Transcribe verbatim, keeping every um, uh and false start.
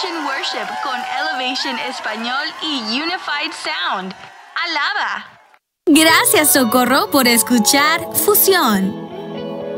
Fusion Worship con Elevation Español y Unified Sound. ¡Alaba! Gracias, Socorro, por escuchar Fusión.